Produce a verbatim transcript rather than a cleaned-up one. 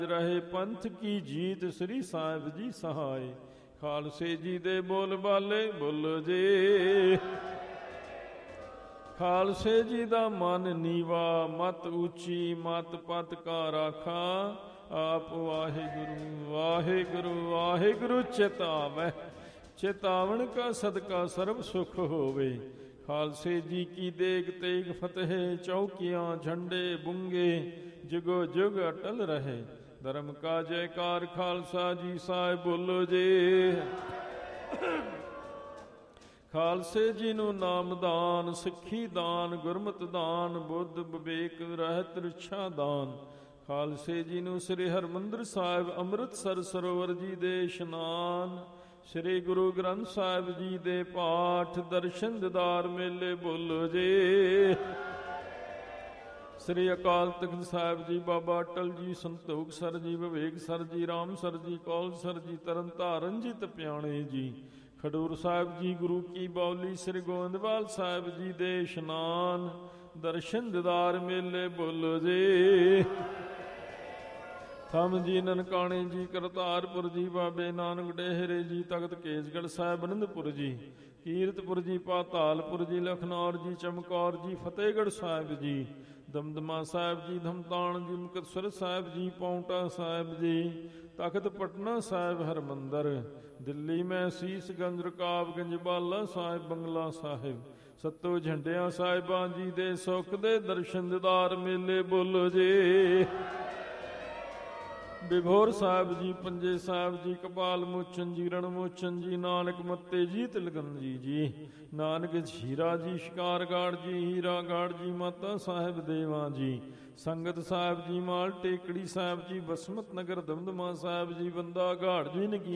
ਰਹੇ ਪੰਥ ਕੀ ਜੀਤ ਸ੍ਰੀ ਸਾਹਿਬ ਜੀ ਸਹਾਏ। ਖਾਲਸੇ ਜੀ ਦੇ ਬੋਲ ਬਾਲੇ ਬੋਲੋ ਜੀ। ਖਾਲਸੇ ਜੀ ਦਾ ਮਨ ਨੀਵਾ, ਮਤ ਉੱਚੀ, ਮਤ ਪਤ ਕਾ ਰਾਖਾ। ਆਪ ਵਾਹਿਗੁਰੂ ਵਾਹਿਗੁਰੂ ਵਾਹਿਗੁਰੂ ਚਿਤਾਵੈ, ਚੇਤਾਵਨ ਕਾ ਸਦਕਾ ਸਰਬ ਸੁਖ ਹੋਵੇ। ਖਾਲਸੇ ਜੀ ਕੀ ਦੇਗ ਤੇਗ ਫਤਿਹ, ਚੌਕੀਆਂ ਝੰਡੇ ਬੁੰਗੇ, ਜੁਗੋ ਜੁਗ ਅਟਲ ਰਹੇ। ਧਰਮ ਕਾ ਜੈਕਾਰ ਖਾਲਸਾ ਜੀ ਸਾਹਿਬ ਬੋਲੋ ਜੀ। ਖਾਲਸੇ ਜੀ ਨੂੰ ਨਾਮਦਾਨ, ਸਿੱਖੀ ਦਾਨ, ਗੁਰਮਤਿ ਦਾਨ, ਬੁੱਧ ਵਿਵੇਕ ਰਹਿਤ ਰਿਛਾ ਦਾਨ। ਖਾਲਸੇ ਜੀ ਨੂੰ ਸ੍ਰੀ ਹਰਿਮੰਦਰ ਸਾਹਿਬ ਅੰਮ੍ਰਿਤਸਰ ਸਰੋਵਰ ਜੀ ਦੇ ਇਸ਼ਨਾਨ, ਸ੍ਰੀ ਗੁਰੂ ਗ੍ਰੰਥ ਸਾਹਿਬ ਜੀ ਦੇ ਪਾਠ, ਦਰਸ਼ਨ ਦੀਦਾਰ ਮੇਲੇ ਬੋਲੋ ਜੀ। ਸ੍ਰੀ ਅਕਾਲ ਤਖਤ ਸਾਹਿਬ ਜੀ, ਬਾਬਾ ਅਟਲ ਜੀ, ਸੰਤੋਖ ਸਰ ਜੀ, ਵਿਵੇਕ ਸਰ ਜੀ, ਰਾਮ ਸਰ ਜੀ, ਕੌਲ ਸਰ ਜੀ, ਤਰਨ ਤਾਰਨ ਜੀ, ਤਪਿਆਣੇ ਜੀ, ਖਡੂਰ ਸਾਹਿਬ ਜੀ, ਗੁਰੂ ਕੀ ਬਾਉਲੀ, ਸ੍ਰੀ ਗੋਇੰਦਵਾਲ ਸਾਹਿਬ ਜੀ ਦੇ ਇਸ਼ਨਾਨ, ਦਰਸ਼ਨ ਦੀਦਾਰ ਮੇਲੇ ਬੋਲੋ ਜੀ। ਥੰਮ ਜੀ, ਨਨਕਾਣੇ ਜੀ, ਕਰਤਾਰਪੁਰ ਜੀ, ਬਾਬੇ ਨਾਨਕ ਡੇਹਰੇ ਜੀ, ਤਖਤ ਕੇਸਗੜ੍ਹ ਸਾਹਿਬ, ਅਨੰਦਪੁਰ ਜੀ, ਕੀਰਤਪੁਰ ਜੀ, ਪਾਤਾਲਪੁਰ ਜੀ, ਲਖਨੌਰ ਜੀ, ਚਮਕੌਰ ਜੀ, ਫਤਿਹਗੜ੍ਹ ਸਾਹਿਬ ਜੀ, ਦਮਦਮਾ ਸਾਹਿਬ ਜੀ, ਧਮਤਾਣ ਜੀ, ਮੁਕਤਸਰ ਸਾਹਿਬ ਜੀ, ਪੌਂਟਾ ਸਾਹਿਬ ਜੀ, ਤਖਤ ਪਟਨਾ ਸਾਹਿਬ, ਹਰਮੰਦਰ ਦਿੱਲੀ ਮੈਂ ਸੀਸਗੰਜ, ਰਕਾਬਗੰਜ, ਬਾਲਾ ਸਾਹਿਬ, ਬੰਗਲਾ ਸਾਹਿਬ, ਸੱਤੋ ਝੰਡਿਆਂ ਸਾਹਿਬਾਂ ਜੀ ਦੇ ਸੁੱਖ ਦੇ ਦਰਸ਼ਨ ਦੀਦਾਰ ਮੇਲੇ ਬੋਲੋ ਜੀ। ਬਿਭੋਰ ਸਾਹਿਬ ਜੀ, ਪੰਜੇ ਸਾਹਿਬ ਜੀ, ਕਪਾਲ ਮੋਚਨ ਜੀ, ਰਣ ਮੋਚਨ ਜੀ, ਨਾਨਕ ਮੱਤੇ ਜੀ, ਤਿਲਕੰਜੀ ਜੀ, ਨਾਨਕ ਝੀਰਾ ਜੀ, ਸ਼ਿਕਾਰਗੜ੍ਹ ਜੀ, ਹੀਰਾਗੜ੍ਹ ਜੀ, ਮਾਤਾ ਸਾਹਿਬ ਦੇਵਾਂ ਜੀ, ਸੰਗਤ ਸਾਹਿਬ ਜੀ, ਮਾਲ ਟੇਕੜੀ ਸਾਹਿਬ ਜੀ, ਬਸਮਤ ਨਗਰ, ਦਮਦਮਾ ਸਾਹਿਬ ਜੀ, ਬੰਦਾ ਘਾੜ ਜੀ, ਨਗੀ